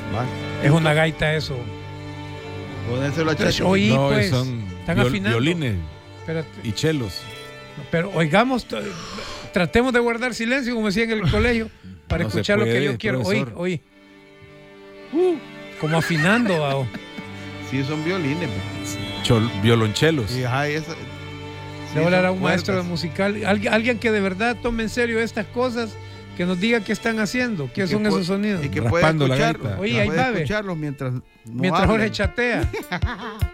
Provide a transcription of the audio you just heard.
Es una gaita eso. Pódenselo a Chacho. Oí, No, pues, son están afinando. violines Espérate. y chelos. Pero oigamos, tratemos de guardar silencio, como decía en el colegio, para No se escuchar lo que puede, yo quiero. profesor. Oí. Como afinando, Bao. Sí, son violines. Pues. Violonchelos. Y, ajá, esa, Le voy a hablar a un son maestro de cuerdas. musical, alguien que de verdad tome en serio estas cosas, que nos diga qué están haciendo, qué Y que son esos sonidos. Y que pueda Raspando la escucharlos. gaita. Oye, que ahí pueda va, ve. escucharlos mientras no Mientras Jorge hablen. chatea.